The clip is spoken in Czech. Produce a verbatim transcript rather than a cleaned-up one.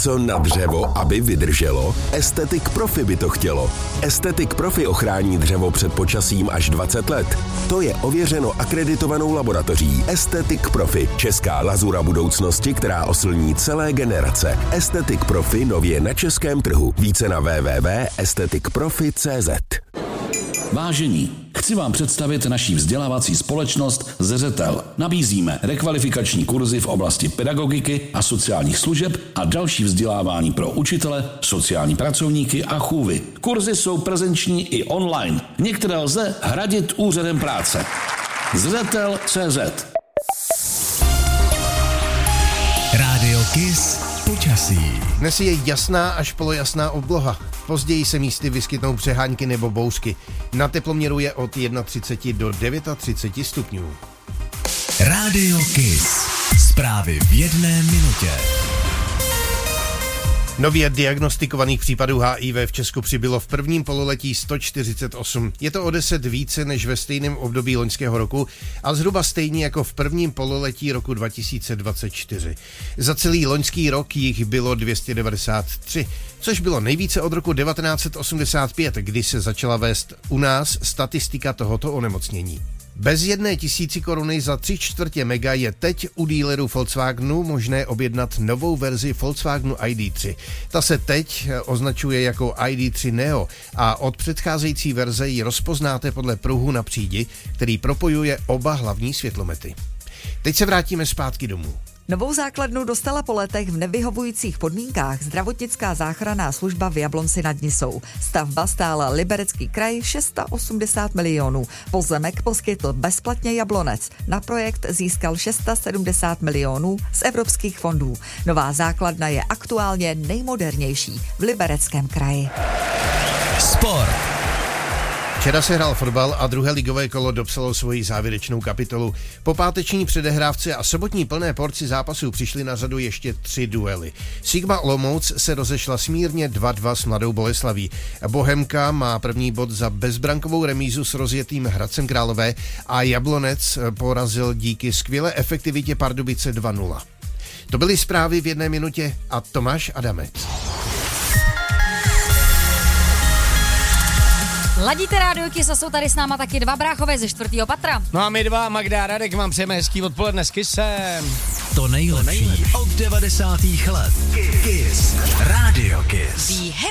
něco na dřevo, aby vydrželo? Aesthetic Profi by to chtělo. Aesthetic Profi ochrání dřevo před počasím až dvacet let. To je ověřeno akreditovanou laboratoří Aesthetic Profi, česká lazura budoucnosti, která oslní celé generace. Aesthetic Profi nově na českém trhu. Více na w w w tečka aesthetic profi tečka c z. Vážení, chci vám představit naší vzdělávací společnost Zeřetel. Nabízíme rekvalifikační kurzy v oblasti pedagogiky a sociálních služeb a další vzdělávání pro učitele, sociální pracovníky a chůvy. Kurzy jsou prezenční i online. Některé lze hradit úřadem práce. Zřetel tečka cé zet. Rádio Kiss počasí. Dnes je jasná až polojasná obloha. Později se místy vyskytnou přehánky nebo bouřky. Na teploměru je od třicet jedna do třicet devět stupňů. Rádio Kiss. Zprávy v jedné minutě. Nově diagnostikovaných případů H I V v Česku přibylo v prvním pololetí sto čtyřicet osm. Je to o deset více než ve stejném období loňského roku a zhruba stejně jako v prvním pololetí roku dva tisíce dvacet čtyři. Za celý loňský rok jich bylo dvě stě devadesát tři, což bylo nejvíce od roku devatenáct set osmdesát pět, kdy se začala vést u nás statistika tohoto onemocnění. Bez jedné tisíci koruny za tři čtvrtě mega je teď u dílerů Volkswagenu možné objednat novou verzi Volkswagenu I D tři. Ta se teď označuje jako I D tři Neo a od předcházející verze ji rozpoznáte podle pruhu na přídi, který propojuje oba hlavní světlomety. Teď se vrátíme zpátky domů. Novou základnu dostala po letech v nevyhovujících podmínkách zdravotnická záchranná služba v Jablonci nad Nisou. Stavba stála Liberecký kraj osmdesát šest milionů. Pozemek poskytl bezplatně Jablonec. Na projekt získal sedmdesát šest milionů z evropských fondů. Nová základna je aktuálně nejmodernější v Libereckém kraji. Sport. Včera se hrál fotbal a druhé ligové kolo dopsalo svoji závěrečnou kapitolu. Po páteční předehrávce a sobotní plné porci zápasů přišly na řadu ještě tři duely. Sigma Olomouc se rozešla smírně dva dva s Mladou Boleslaví. Bohemka má první bod za bezbrankovou remízu s rozjetým Hradcem Králové a Jablonec porazil díky skvělé efektivitě Pardubice dva nula. To byly zprávy v jedné minutě a Tomáš Adamec. Ladíte Rádio Kiss a jsou tady s náma taky dva bráchové ze čtvrtého patra. No a my dva, Magda a Radek, vám přejeme hezký odpoledne s Kissem. To nejlepší od devadesátých let. Kiss. Rádio Kiss.